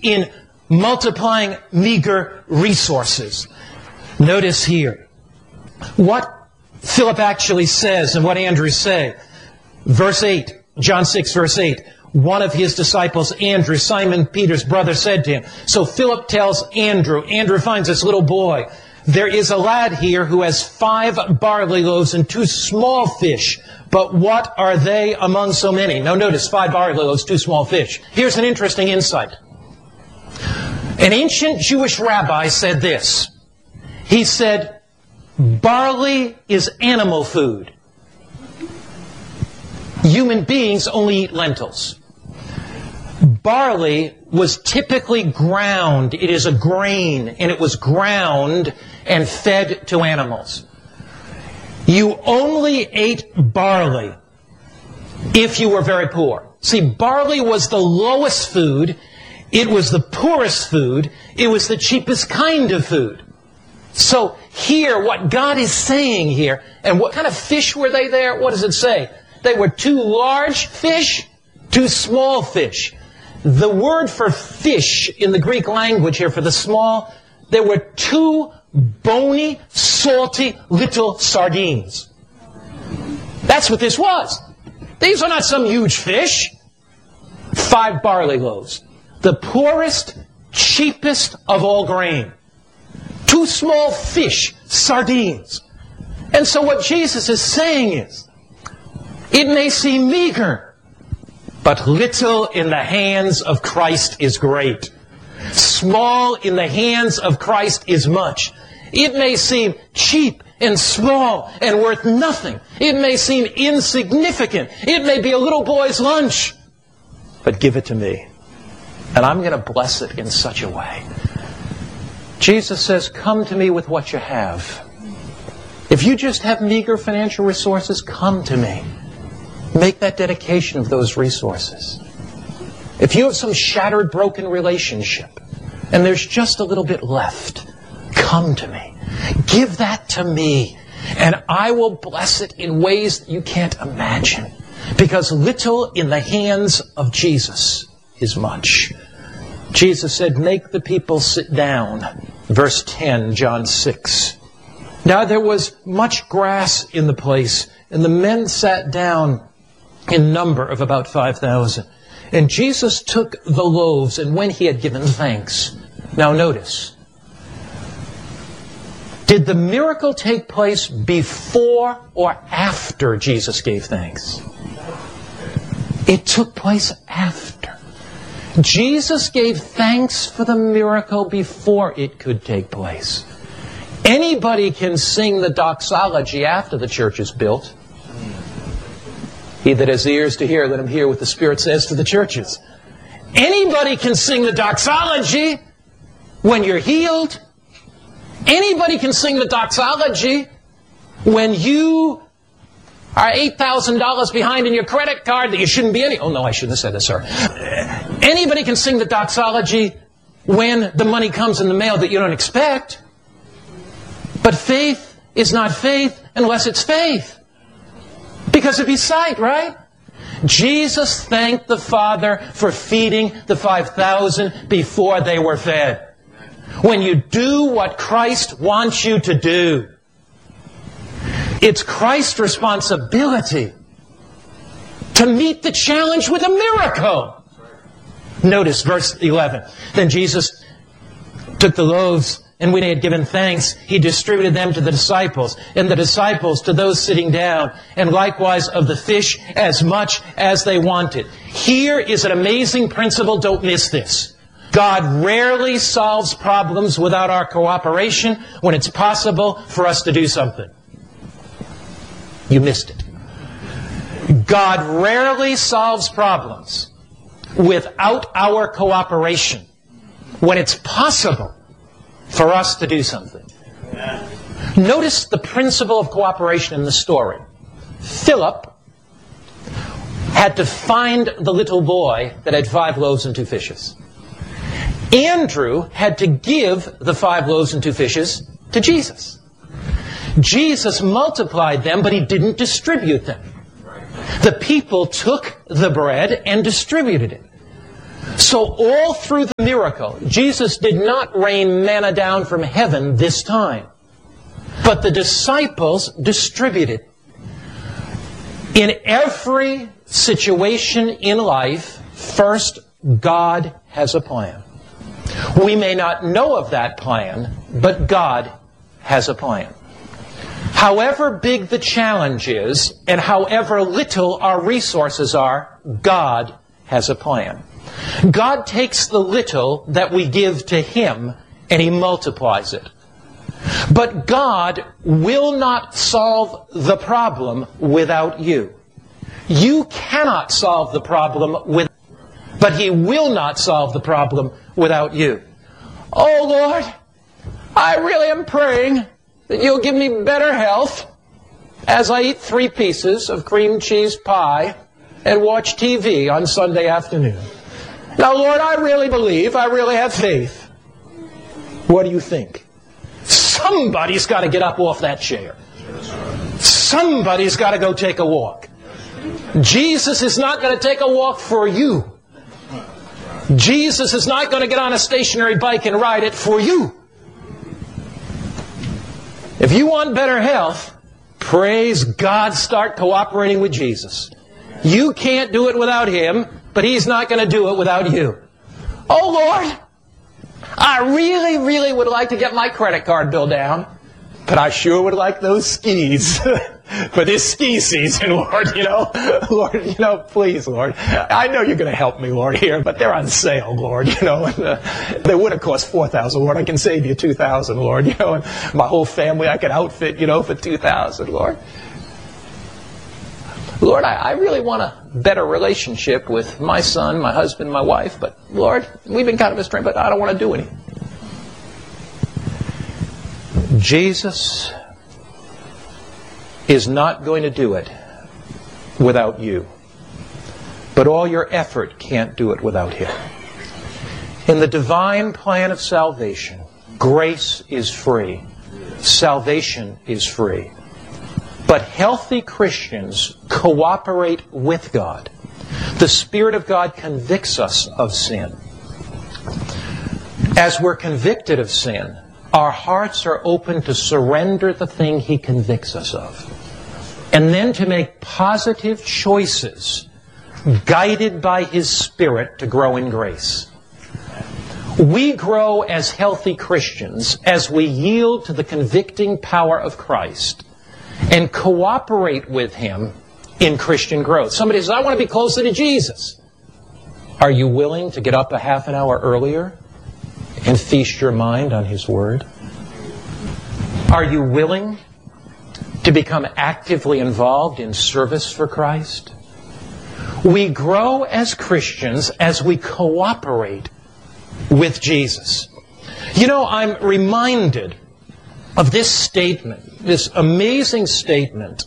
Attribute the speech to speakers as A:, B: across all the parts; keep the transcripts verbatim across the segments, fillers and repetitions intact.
A: in multiplying meager resources. Notice here what Philip actually says and what Andrew say. Verse eight, John six, verse eight. One of his disciples, Andrew, Simon Peter's brother, said to him. So Philip tells Andrew. Andrew finds this little boy. There is a lad here who has five barley loaves and two small fish. But what are they among so many? Now notice, five barley loaves, two small fish. Here's an interesting insight. An ancient Jewish rabbi said this. He said, barley is animal food. Human beings only eat lentils. Barley was typically ground. It is a grain, and it was ground and fed to animals. You only ate barley if you were very poor. See, barley was the lowest food. It was the poorest food. It was the cheapest kind of food. So here, what God is saying here, and what kind of fish were they there? What does it say? They were two large fish, two small fish. The word for fish in the Greek language here for the small, there were two bony, salty little sardines. That's what this was. These are not some huge fish. Five barley loaves. The poorest, cheapest of all grain. Two small fish, sardines. And so what Jesus is saying is, it may seem meager, but little in the hands of Christ is great. Small in the hands of Christ is much. It may seem cheap and small and worth nothing. It may seem insignificant. It may be a little boy's lunch. But give it to me, and I'm going to bless it in such a way. Jesus says, come to me with what you have. If you just have meager financial resources, come to me. Make that dedication of those resources. If you have some shattered, broken relationship, and there's just a little bit left, come to me. Give that to me, and I will bless it in ways that you can't imagine. Because little in the hands of Jesus is much. Jesus said, make the people sit down. Verse ten, John six. Now there was much grass in the place, and the men sat down in number of about five thousand. And Jesus took the loaves, and when he had given thanks. Now notice, did the miracle take place before or after Jesus gave thanks? It took place after. Jesus gave thanks for the miracle before it could take place. Anybody can sing the doxology after the church is built. He that has ears to hear, let him hear what the Spirit says to the churches. Anybody can sing the doxology when you're healed. Anybody can sing the doxology when you are eight thousand dollars behind in your credit card that you shouldn't be any... Oh, no, I shouldn't have said this, sir. Anybody can sing the doxology when the money comes in the mail that you don't expect. But faith is not faith unless it's faith. Because it'd be sight, right? Jesus thanked the Father for feeding the five thousand before they were fed. When you do what Christ wants you to do, it's Christ's responsibility to meet the challenge with a miracle. Notice verse eleven. Then Jesus took the loaves, and when he had given thanks, he distributed them to the disciples, and the disciples to those sitting down, and likewise of the fish as much as they wanted. Here is an amazing principle. Don't miss this. God rarely solves problems without our cooperation when it's possible for us to do something. You missed it. God rarely solves problems without our cooperation when it's possible for us to do something. Notice the principle of cooperation in the story. Philip had to find the little boy that had five loaves and two fishes. Andrew had to give the five loaves and two fishes to Jesus. Jesus multiplied them, but he didn't distribute them. The people took the bread and distributed it. So all through the miracle, Jesus did not rain manna down from heaven this time, but the disciples distributed. In every situation in life, first, God has a plan. We may not know of that plan, but God has a plan. However big the challenge is, and however little our resources are, God has a plan. God takes the little that we give to Him, and He multiplies it. But God will not solve the problem without you. You cannot solve the problem with, but He will not solve the problem without you. Oh Lord, I really am praying that You'll give me better health as I eat three pieces of cream cheese pie and watch T V on Sunday afternoon. Now Lord, I really believe, I really have faith. What do you think? Somebody's got to get up off that chair. Somebody's got to go take a walk. Jesus is not going to take a walk for you. Jesus is not going to get on a stationary bike and ride it for you. If you want better health, praise God, start cooperating with Jesus. You can't do it without Him, but He's not going to do it without you. Oh Lord, I really, really would like to get my credit card bill down, but I sure would like those skis for this ski season, Lord, you know. Lord, you know, please, Lord. I know you're going to help me, Lord, here, but they're on sale, Lord, you know. And, uh, they would have cost four thousand dollars, Lord. I can save you two thousand dollars, Lord, you know. And my whole family I could outfit, you know, for two thousand dollars, Lord. Lord, I, I really want a better relationship with my son, my husband, my wife, but Lord, we've been kind of estranged, but I don't want to do anything. Jesus is not going to do it without you. But all your effort can't do it without Him. In the divine plan of salvation, grace is free. Salvation is free. But healthy Christians cooperate with God. The Spirit of God convicts us of sin. As we're convicted of sin, our hearts are open to surrender the thing He convicts us of. And then to make positive choices, guided by His Spirit to grow in grace. We grow as healthy Christians as we yield to the convicting power of Christ and cooperate with Him in Christian growth. Somebody says, I want to be closer to Jesus. Are you willing to get up a half an hour earlier and feast your mind on His Word? Are you willing to become actively involved in service for Christ? We grow as Christians as we cooperate with Jesus. You know, I'm reminded of this statement, this amazing statement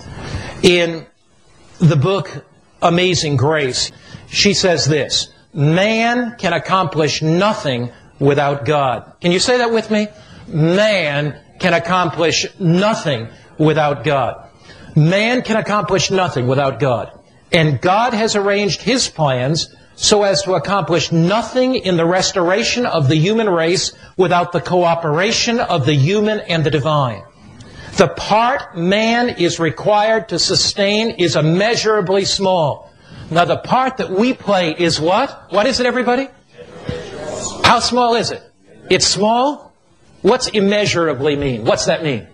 A: in the book Amazing Grace. She says this, man can accomplish nothing without God. Can you say that with me? Man can accomplish nothing without God. Man can accomplish nothing without God. And God has arranged His plans so as to accomplish nothing in the restoration of the human race without the cooperation of the human and the divine. The part man is required to sustain is immeasurably small. Now the part that we play is what? What is it, everybody? How small is it? It's small? What's immeasurably mean? What's that mean?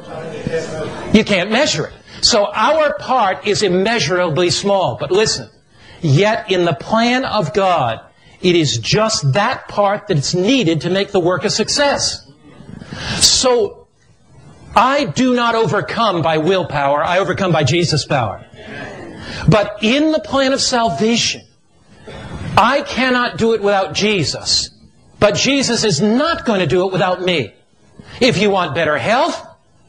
A: You can't measure it. So our part is immeasurably small. But listen, yet in the plan of God, it is just that part that's needed to make the work a success. So I do not overcome by willpower. I overcome by Jesus' power. But in the plan of salvation, I cannot do it without Jesus. But Jesus is not going to do it without me. If you want better health,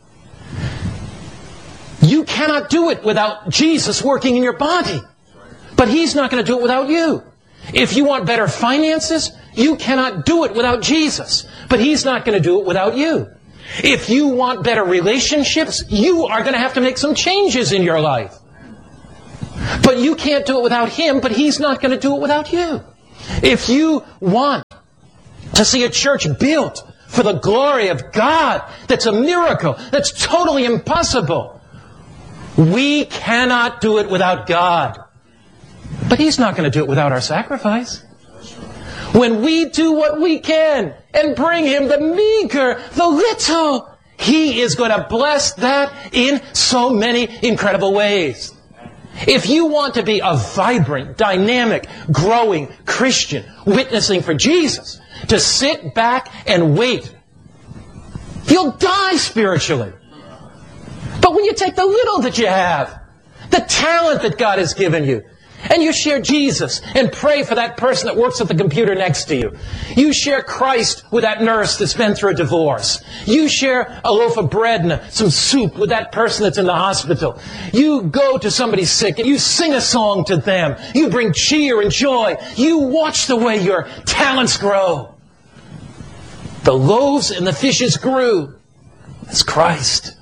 A: you cannot do it without Jesus working in your body. But He's not going to do it without you. If you want better finances, you cannot do it without Jesus. But He's not going to do it without you. If you want better relationships, you are going to have to make some changes in your life. But you can't do it without Him, but He's not going to do it without you. If you want to see a church built for the glory of God, that's a miracle, that's totally impossible. We cannot do it without God. But He's not going to do it without our sacrifice. When we do what we can and bring Him the meager, the little, He is going to bless that in so many incredible ways. If you want to be a vibrant, dynamic, growing Christian witnessing for Jesus, to sit back and wait, you'll die spiritually. But when you take the little that you have, the talent that God has given you, and you share Jesus and pray for that person that works at the computer next to you. You share Christ with that nurse that's been through a divorce. You share a loaf of bread and some soup with that person that's in the hospital. You go to somebody sick and you sing a song to them. You bring cheer and joy. You watch the way your talents grow. The loaves and the fishes grew as Christ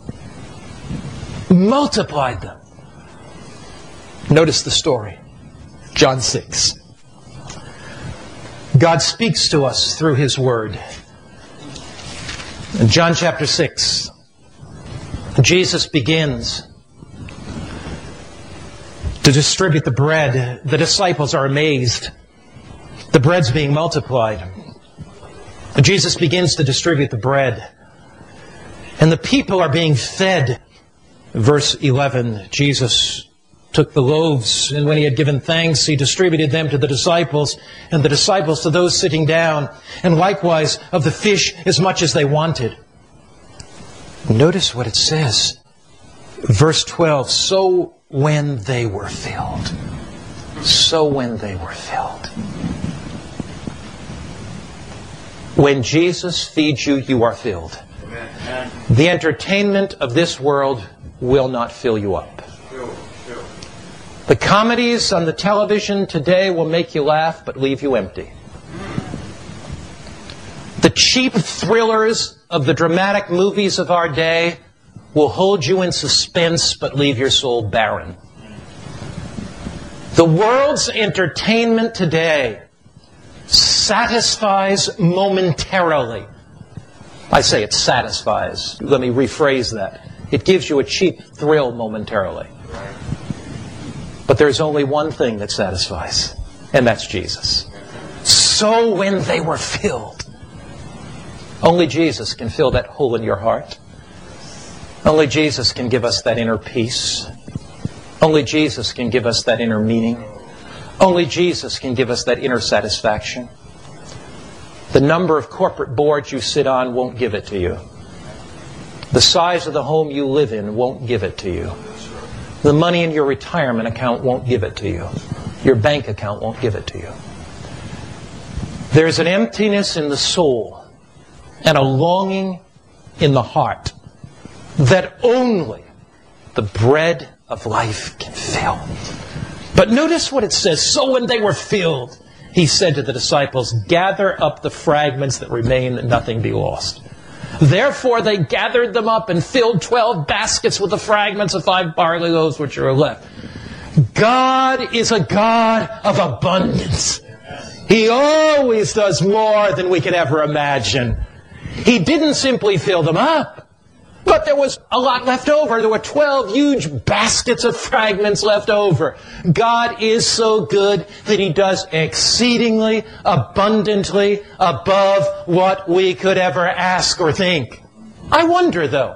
A: multiplied them. Notice the story. John six. God speaks to us through His Word. In John chapter six, Jesus begins to distribute the bread. The disciples are amazed. The bread's being multiplied. Jesus begins to distribute the bread. And the people are being fed. Verse eleven, Jesus took the loaves, and when He had given thanks, He distributed them to the disciples, and the disciples to those sitting down, and likewise of the fish as much as they wanted. Notice what it says. Verse twelve, so when they were filled. So when they were filled. When Jesus feeds you, you are filled. Amen. The entertainment of this world will not fill you up. The comedies on the television today will make you laugh but leave you empty. The cheap thrillers of the dramatic movies of our day will hold you in suspense but leave your soul barren. The world's entertainment today satisfies momentarily. I say it satisfies. Let me rephrase that. It gives you a cheap thrill momentarily. But there's only one thing that satisfies, and that's Jesus. So when they were filled, only Jesus can fill that hole in your heart. Only Jesus can give us that inner peace. Only Jesus can give us that inner meaning. Only Jesus can give us that inner satisfaction. The number of corporate boards you sit on won't give it to you. The size of the home you live in won't give it to you. The money in your retirement account won't give it to you. Your bank account won't give it to you. There's an emptiness in the soul and a longing in the heart that only the bread of life can fill. But notice what it says. So when they were filled, He said to the disciples, gather up the fragments that remain, that nothing be lost. Therefore they gathered them up and filled twelve baskets with the fragments of five barley loaves which are left. God is a God of abundance. He always does more than we could ever imagine. He didn't simply fill them up, but there was a lot left over. There were twelve huge baskets of fragments left over. God is so good that He does exceedingly abundantly above what we could ever ask or think. I wonder, though,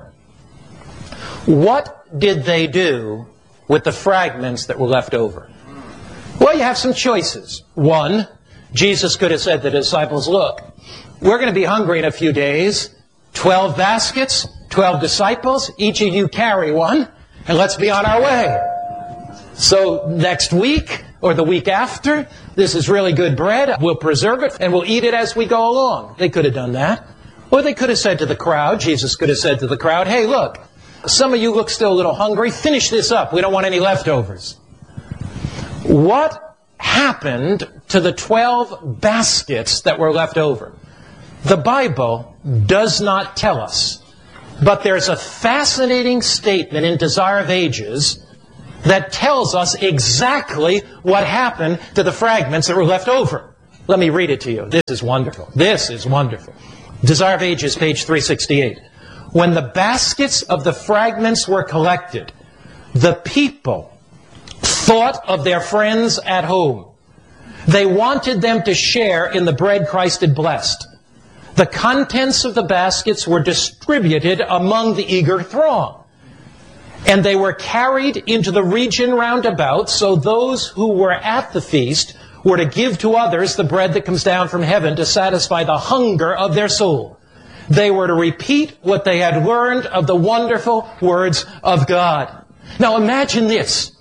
A: what did they do with the fragments that were left over? Well, you have some choices. One, Jesus could have said to the disciples, look, we're going to be hungry in a few days. Twelve baskets, twelve disciples, each of you carry one, and let's be on our way. So next week, or the week after, this is really good bread, we'll preserve it, and we'll eat it as we go along. They could have done that. Or they could have said to the crowd, Jesus could have said to the crowd, hey, look, some of you look still a little hungry, finish this up, we don't want any leftovers. What happened to the twelve baskets that were left over? The Bible does not tell us. But there's a fascinating statement in Desire of Ages that tells us exactly what happened to the fragments that were left over. Let me read it to you. This is wonderful. This is wonderful. Desire of Ages, page three sixty-eight. When the baskets of the fragments were collected, the people thought of their friends at home. They wanted them to share in the bread Christ had blessed. The contents of the baskets were distributed among the eager throng, and they were carried into the region round about, so those who were at the feast were to give to others the bread that comes down from heaven to satisfy the hunger of their soul. They were to repeat what they had learned of the wonderful words of God. Now imagine this.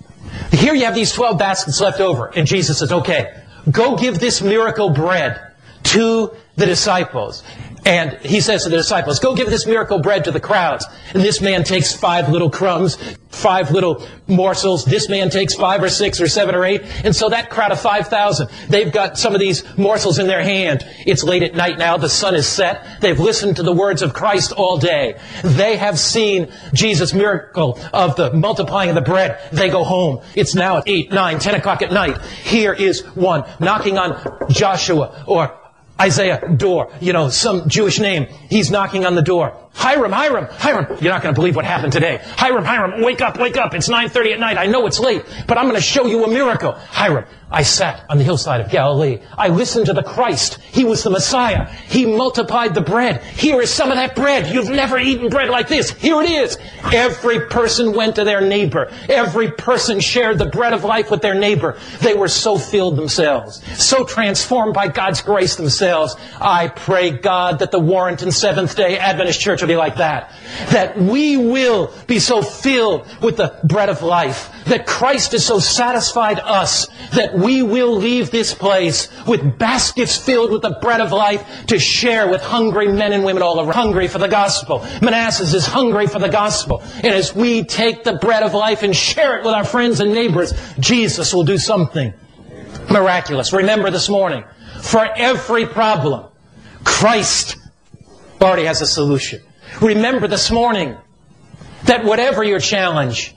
A: Here you have these twelve baskets left over, and Jesus says, okay, go give this miracle bread to the disciples. And he says to the disciples, go give this miracle bread to the crowds. And this man takes five little crumbs, five little morsels. This man takes five or six or seven or eight. And so that crowd of five thousand, they've got some of these morsels in their hand. It's late at night now. The sun is set. They've listened to the words of Christ all day. They have seen Jesus' miracle of the multiplying of the bread. They go home. It's now at eight, nine, ten o'clock at night. Here is one knocking on Joshua or Isaiah door, you know, some Jewish name. He's knocking on the door. Hiram, Hiram, Hiram. You're not going to believe what happened today. Hiram, Hiram, wake up, wake up. It's nine thirty at night. I know it's late, but I'm going to show you a miracle. Hiram, I sat on the hillside of Galilee. I listened to the Christ. He was the Messiah. He multiplied the bread. Here is some of that bread. You've never eaten bread like this. Here it is. Every person went to their neighbor. Every person shared the bread of life with their neighbor. They were so filled themselves, so transformed by God's grace themselves. I pray, God, that the Warrenton Seventh-day Adventist Church will be like that. That we will be so filled with the bread of life. That Christ has so satisfied us that we will leave this place with baskets filled with the bread of life to share with hungry men and women all over. Hungry for the gospel. Manassas is hungry for the gospel. And as we take the bread of life and share it with our friends and neighbors, Jesus will do something miraculous. Remember this morning, for every problem, Christ already has a solution. Remember this morning that whatever your challenge,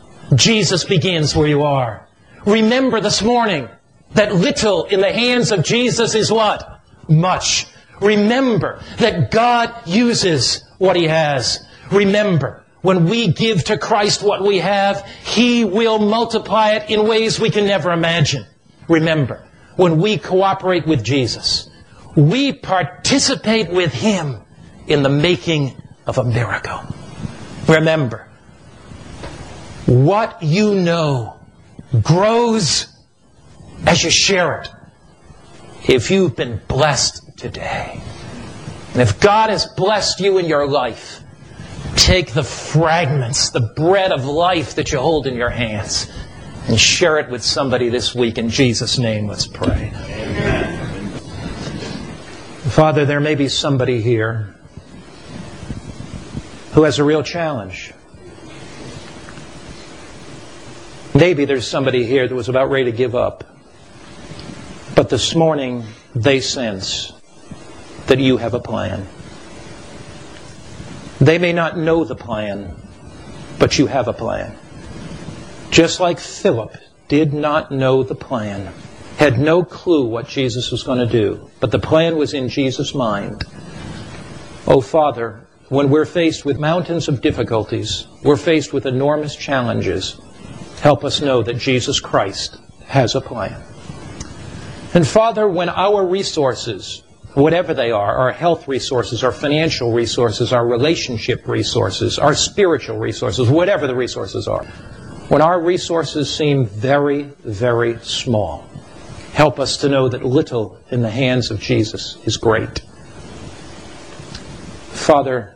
A: Jesus begins where you are. Remember this morning that little in the hands of Jesus is what? Much. Remember that God uses what He has. Remember, when we give to Christ what we have, He will multiply it in ways we can never imagine. Remember, when we cooperate with Jesus, we participate with Him in the making of a miracle. Remember, what you know grows as you share it. If you've been blessed today, and if God has blessed you in your life, take the fragments, the bread of life that you hold in your hands, and share it with somebody this week. In Jesus' name, let's pray. Amen. Father, there may be somebody here who has a real challenge. Maybe there's somebody here that was about ready to give up. But this morning, they sense that you have a plan. They may not know the plan, but you have a plan. Just like Philip did not know the plan, had no clue what Jesus was going to do, but the plan was in Jesus' mind. Oh, Father, when we're faced with mountains of difficulties, we're faced with enormous challenges, help us know that Jesus Christ has a plan. And Father, when our resources, whatever they are, our health resources, our financial resources, our relationship resources, our spiritual resources, whatever the resources are, when our resources seem very, very small, help us to know that little in the hands of Jesus is great. Father,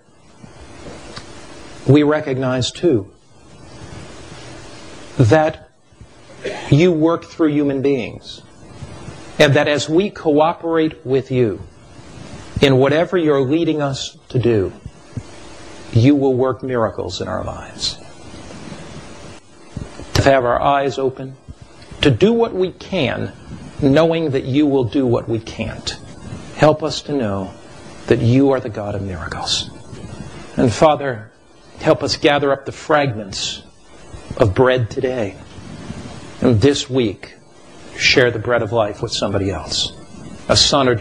A: we recognize too that you work through human beings, and that as we cooperate with you in whatever you're leading us to do, you will work miracles in our lives. To have our eyes open, to do what we can, knowing that you will do what we can't. Help us to know that you are the God of miracles. And Father, help us gather up the fragments of bread today. And this week, share the bread of life with somebody else. A son or